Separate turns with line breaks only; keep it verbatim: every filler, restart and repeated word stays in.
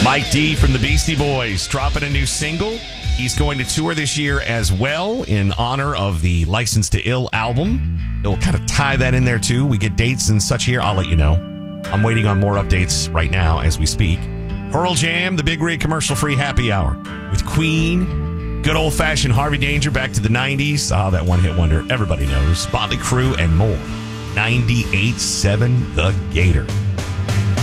Mike D from the Beastie Boys dropping a new single. He's going to tour this year as well in honor of the License to Ill album. It'll kind of tie that in there too. We get dates and such here. I'll let you know. I'm waiting on more updates right now as we speak. Pearl Jam, the Big Rig commercial-free happy hour with Queen, good old-fashioned Harvey Danger back to the nineties. Ah, that one-hit wonder everybody knows. Motley Crue and more. ninety-eight point seven The Gator.